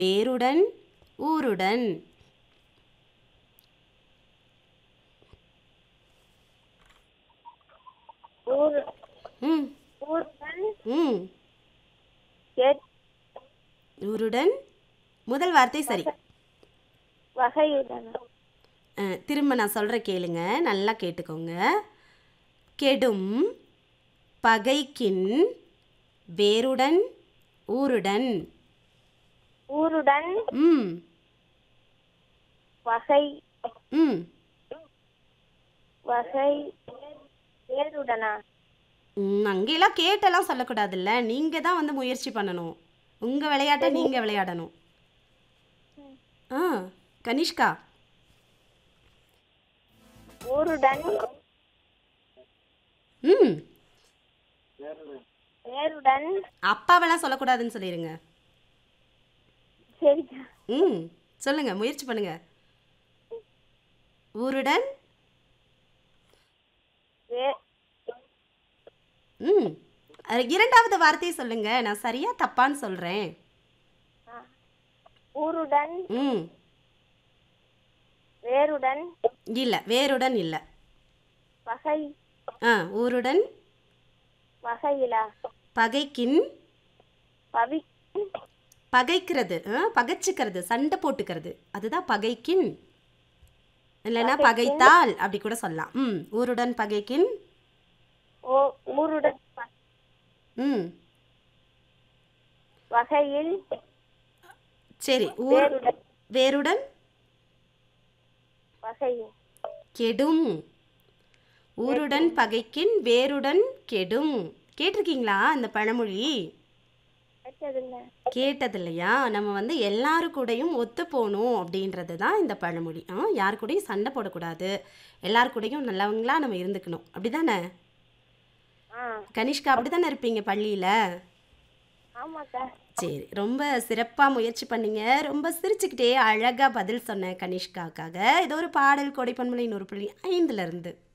வேருடன் ஊருடன். ஊர் ம் ஊருடன் ம் கேட் ஊருடன் முதல் வார்த்தை சரி. வகையுடன் திரும்ப நான் சொல்கிறேன் கேளுங்க, நல்லா கேட்டுக்கோங்க. கெடும் பகைக்கின் வேருடன் ஊருடன். ஊருடன் ம் வகை ம் வகை வேருடனா அங்கெல்லாம் கேட்டெல்லாம் சொல்லக்கூடாதுல்ல, நீங்கள் தான் வந்து முயற்சி பண்ணணும். உங்கள் விளையாட்டை நீங்கள் விளையாடணும். ஆ கனிஷ்கா. ஊருடன் ம் வேருடன் அப்பாவெல்லாம் சொல்லக்கூடாதுன்னு சொல்லிடுங்க. சரிக்கா ம் சொல்லுங்க, முயற்சி பண்ணுங்க. ஊருடன் வே ம் இரண்டாவது வார்த்தையை சொல்லுங்க, நான் சரியா தப்பான்னு சொல்கிறேன். ஊருடன் ம் வேருடன் இல்லை, வேருடன் இல்லை. வகை ஊருடன் வகையிலா பகைக்கின். பவி பகைக்கிறது, பகைச்சிக்கிறது, சண்டை போட்டுக்கிறது, அதுதான் பகைக்கின். இல்லைன்னா பகைத்தால் அப்படி கூட சொல்லலாம். ஊருடன் பகைக்கின். ஓ ஊருடன் ம் வகையில் சரி. வேருடன் வேருடன் வகையில் கெடும். ஊருடன் பகைக்கின் வேருடன் கெடும். கேட்டிருக்கீங்களா இந்த பழமொழி? கேட்டதில்ல கேட்டதில்லையா? நம்ம வந்து எல்லாரு கூடயும் ஒத்து போகணும் அப்படின்றது தான் இந்த பழமொழி. யாரு கூடயும் சண்டை போடக்கூடாது, எல்லாரு கூடயும் நல்லவங்களா நம்ம இருந்துக்கணும், அப்படி தானே கனிஷ்கா? அப்படி தானே இருப்பீங்க பள்ளியில்? ஆமாக்கா சரி, ரொம்ப சிறப்பாக முயற்சி பண்ணீங்க. ரொம்ப சிரிச்சுக்கிட்டே அழகாக பதில் சொன்ன கனிஷ்காக்காக இது ஒரு பாடல். கொடைப்பன்மலை 100.5 இருந்து.